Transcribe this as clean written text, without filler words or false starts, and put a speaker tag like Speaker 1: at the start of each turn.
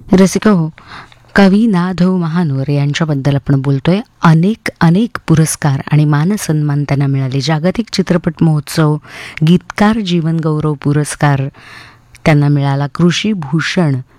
Speaker 1: रसिका हो, कवी ना. महानोर यांच्याबद्दल आपण बोलतोय. अनेक अनेक पुरस्कार आणि मानसन्मान त्यांना मिळाले. जागतिक चित्रपट महोत्सव, गीतकार जीवन गौरव पुरस्कार त्यांना मिळाला. कृषी भूषण